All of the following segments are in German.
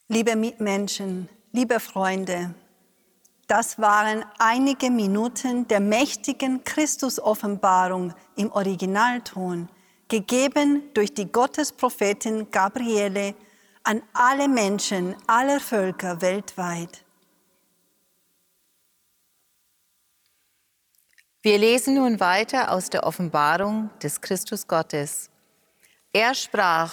Liebe Mitmenschen, liebe Freunde, das waren einige Minuten der mächtigen Christusoffenbarung im Originalton, gegeben durch die Gottesprophetin Gabriele an alle Menschen aller Völker weltweit. Wir lesen nun weiter aus der Offenbarung des Christus Gottes. Er sprach: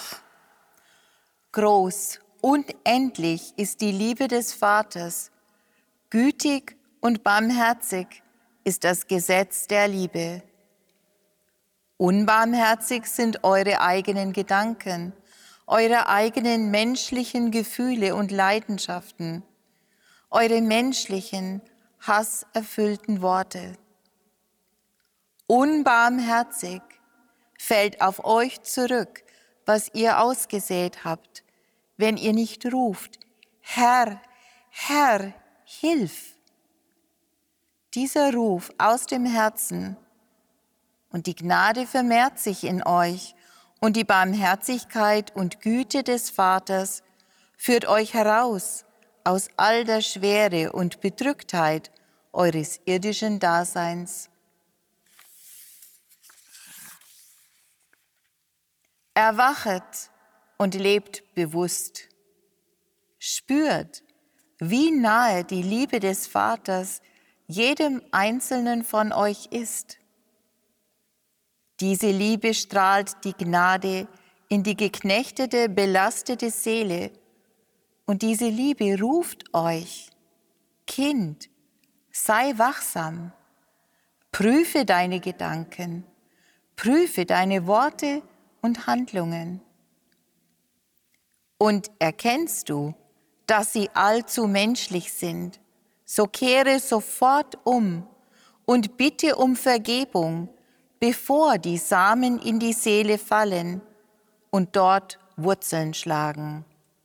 Groß, unendlich ist die Liebe des Vaters, gütig und barmherzig ist das Gesetz der Liebe. Unbarmherzig sind eure eigenen Gedanken, eure eigenen menschlichen Gefühle und Leidenschaften, eure menschlichen, hasserfüllten Worte. Unbarmherzig fällt auf euch zurück, was ihr ausgesät habt, wenn ihr nicht ruft: Herr, Herr, hilf! Dieser Ruf aus dem Herzen und die Gnade vermehrt sich in euch und die Barmherzigkeit und Güte des Vaters führt euch heraus aus all der Schwere und Bedrücktheit eures irdischen Daseins. Erwachet und lebt bewusst. Spürt, wie nahe die Liebe des Vaters jedem Einzelnen von euch ist. Diese Liebe strahlt die Gnade in die geknechtete, belastete Seele. Und diese Liebe ruft euch: Kind, sei wachsam, prüfe deine Gedanken, prüfe deine Worte und Handlungen. Und erkennst du, dass sie allzu menschlich sind, so kehre sofort um und bitte um Vergebung, bevor die Samen in die Seele fallen und dort Wurzeln schlagen.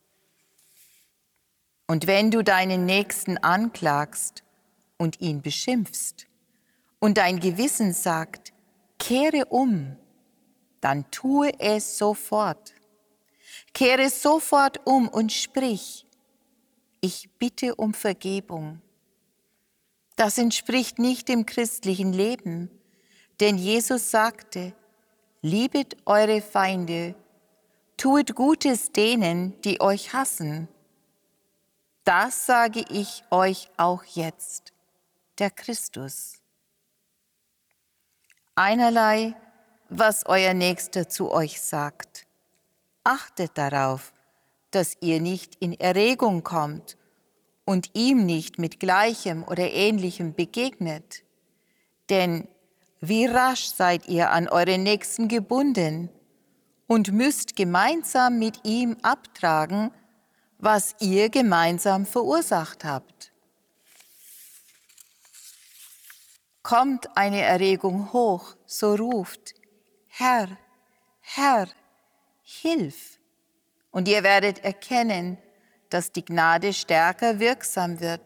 Und wenn du deinen Nächsten anklagst und ihn beschimpfst und dein Gewissen sagt: Kehre um, dann tue es sofort. Kehre sofort um und sprich: Ich bitte um Vergebung. Das entspricht nicht dem christlichen Leben, denn Jesus sagte: Liebet eure Feinde, tuet Gutes denen, die euch hassen. Das sage ich euch auch jetzt, der Christus. Einerlei, was euer Nächster zu euch sagt. Achtet darauf, dass ihr nicht in Erregung kommt und ihm nicht mit Gleichem oder Ähnlichem begegnet. Denn wie rasch seid ihr an euren Nächsten gebunden und müsst gemeinsam mit ihm abtragen, was ihr gemeinsam verursacht habt. Kommt eine Erregung hoch, so ruft: Herr, Herr, hilf! Und ihr werdet erkennen, dass die Gnade stärker wirksam wird